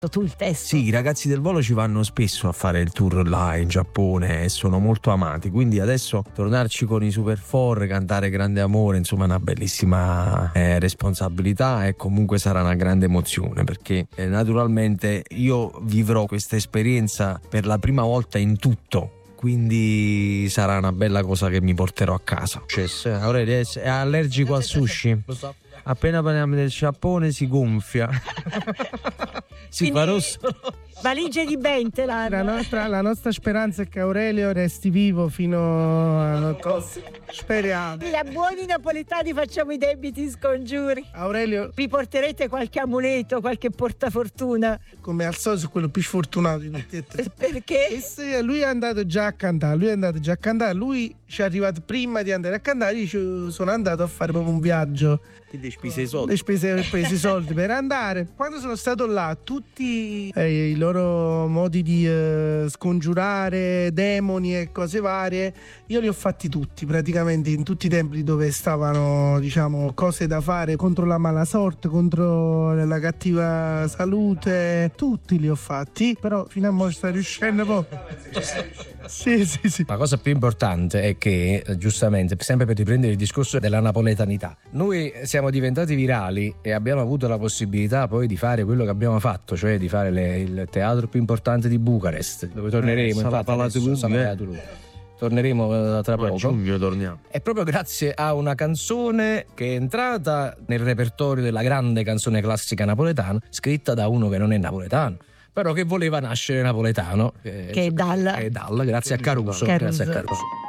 tu il testo. Sì, i ragazzi del Volo ci vanno spesso a fare il tour là in Giappone e sono molto amati, quindi adesso tornarci con i Super 4, cantare Grande Amore, insomma è una bellissima responsabilità e comunque sarà una grande emozione, perché naturalmente io vivrò questa esperienza per la prima volta in tutto, quindi sarà una bella cosa che mi porterò a casa. Aurelio è allergico al sushi? Lo so. Appena parliamo del Giappone si gonfia. Si fa rosso. Valigie di Bente La nostra speranza è che Aurelio resti vivo fino a speriamo. Da buoni napoletani facciamo i debiti scongiuri. Aurelio, Vi porterete qualche amuleto, qualche portafortuna? come al solito, è quello più sfortunato di tutti e tre. Perché? E se lui è andato già a cantare, lui ci è arrivato prima di andare a cantare, io ci sono andato a fare proprio un viaggio. Quindi spese i soldi. Le spese, ho preso i soldi per andare. Quando sono stato là, tutti i loro modi di scongiurare demoni e cose varie, io li ho fatti tutti, praticamente in tutti i templi dove stavano, diciamo, cose da fare contro la mala sorte, contro la cattiva salute, tutti li ho fatti, però fino a mo' sta riuscendo poco. Sì. La cosa più importante è che, giustamente, sempre per riprendere il discorso della napoletanità, noi siamo diventati virali e abbiamo avuto la possibilità poi di fare quello che abbiamo fatto, cioè di fare il teatro più importante di Bucarest, dove torneremo. Torneremo tra poco. A giugno torniamo. È proprio grazie a una canzone che è entrata nel repertorio della grande canzone classica napoletana, scritta da uno che non è napoletano, però che voleva nascere napoletano, Che è Dalla. grazie a Caruso. Caruso.